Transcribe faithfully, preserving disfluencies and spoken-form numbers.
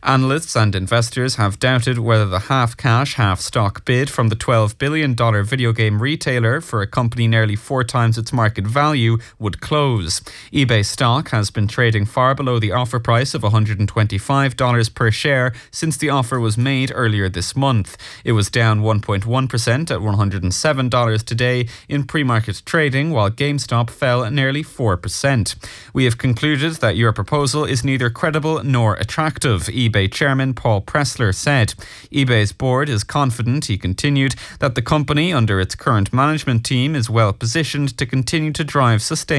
Analysts and investors have doubted whether the half-cash, half-stock bid from the twelve billion dollars video game retailer for a company nearly four times its market value would close. eBay stock has been trading far below the offer price of one hundred twenty-five dollars per share since the offer was made earlier this month. It was down one point one percent at one hundred seven dollars today in pre-market trading, while GameStop fell nearly four percent. We have concluded that your proposal is neither credible nor attractive, eBay chairman Paul Pressler said. eBay's board is confident, he continued, that the company under its current management team is well positioned to continue to drive sustained